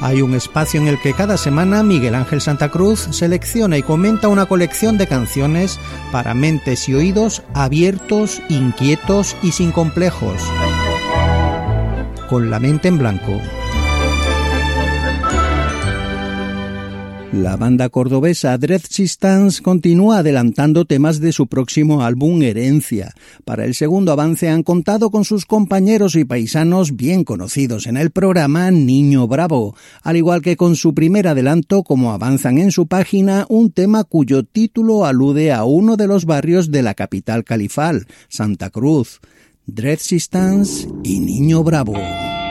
Hay un espacio en el que cada semana Miguel Ángel Santa Cruz selecciona y comenta una colección de canciones para mentes y oídos abiertos, inquietos y sin complejos. Con la mente en blanco. La banda cordobesa Dreadsistance continúa adelantando temas de su próximo álbum Herencia. Para el segundo avance han contado con sus compañeros y paisanos bien conocidos en el programa Niño Bravo, al igual que con su primer adelanto, como avanzan en su página, un tema cuyo título alude a uno de los barrios de la capital califal, Santa Cruz. Dreadsistance y Niño Bravo.